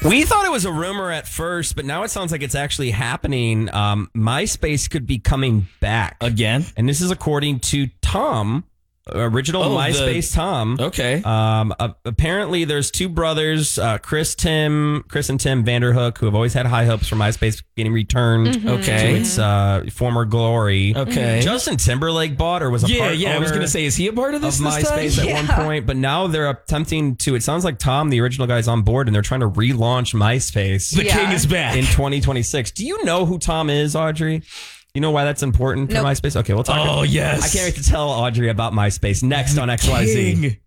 We thought it was a rumor at first, but now it sounds like it's actually happening. MySpace could be coming back Again? and this is according to Tom, original MySpace Tom. Okay. Apparently, there's two brothers, Chris and Tim Vanderhook, who have always had high hopes for MySpace getting returned to its former glory. Okay. Justin Timberlake bought or was a part I was going to say, is he a part of this MySpace time? at one point, but now they're attempting to. It sounds like Tom, the original guy, is on board, and they're trying to relaunch MySpace. The king is back in 2026. Do you know who Tom is, Audrey? You know why that's important for MySpace? Okay, we'll talk. Oh, yes. I can't wait to tell Audrey about MySpace next on XYZ. King.